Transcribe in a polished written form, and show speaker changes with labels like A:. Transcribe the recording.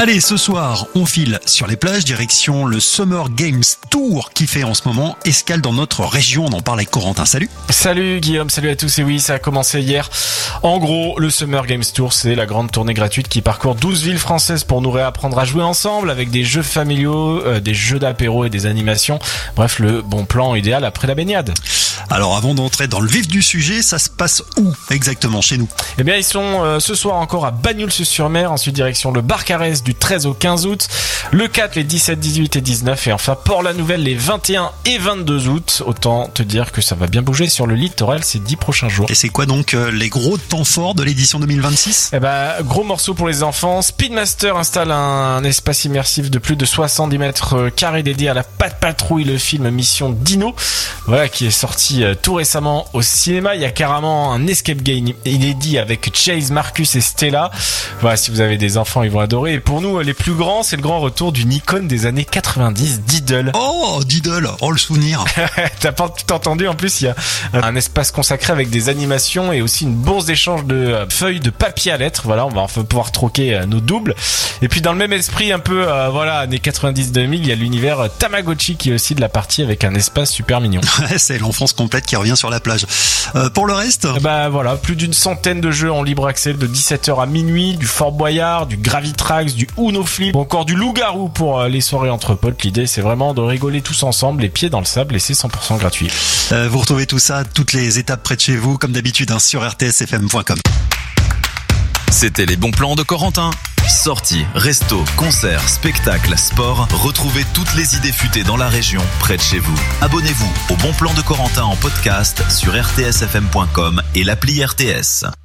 A: Allez, ce soir, on file sur les plages, direction le Summer Games Tour qui fait en ce moment escale dans notre région. On en parle avec Corentin. Salut.
B: Salut Guillaume, salut à tous. Et oui, ça a commencé hier. En gros, le Summer Games Tour, c'est la grande tournée gratuite qui parcourt 12 villes françaises pour nous réapprendre à jouer ensemble avec des jeux familiaux, des jeux d'apéro et des animations. Bref, le bon plan idéal après la baignade.
A: Alors avant d'entrer dans le vif du sujet, ça se passe où exactement chez nous?
B: Eh bien, ils sont ce soir encore à Bagnols-sur-Mer, ensuite direction le Barcarès du 13 au 15 août, le 4 les 17, 18 et 19 et enfin Port-la-Nouvelle les 21 et 22 août. Autant te dire que ça va bien bouger sur le littoral ces 10 prochains jours.
A: Et c'est quoi donc les gros temps forts de l'édition 2026?
B: Eh ben, gros morceau pour les enfants. Speedmaster installe un espace immersif de plus de 70 mètres carrés dédié à la Patte Patrouille, le film Mission Dino, voilà, qui est sorti tout récemment au cinéma. Il y a carrément un escape game inédit avec Chase, Marcus et Stella. Voilà, si vous avez des enfants, ils vont adorer. Et pour nous, les plus grands, c'est le grand retour d'une icône des années 90, Diddle.
A: Oh, Diddle, oh le souvenir.
B: T'as pas tout entendu, en plus il y a un espace consacré avec des animations et aussi une bourse d'échange de feuilles de papier à lettres. Voilà, on va enfin pouvoir troquer nos doubles. Et puis dans le même esprit un peu voilà, années 90-2000, il y a l'univers Tamagotchi qui est aussi de la partie avec un espace super mignon.
A: C'est l'enfance complète qui revient sur la plage. Pour le reste,
B: bah voilà, plus d'une centaine de jeux en libre accès de 17h à minuit, du Fort Boyard, du Gravitrax, du Uno Flip, ou encore du Loup-Garou pour les soirées entre potes. L'idée c'est vraiment de rigoler tous ensemble, les pieds dans le sable, et c'est 100% gratuit.
A: Vous retrouvez tout ça, toutes les étapes près de chez vous, comme d'habitude, sur rtsfm.com.
C: C'était les bons plans de Corentin. Sorties, restos, concerts, spectacles, sport. Retrouvez toutes les idées futées dans la région, près de chez vous. Abonnez-vous au Bon Plan de Corentin en podcast sur rtsfm.com et l'appli RTS.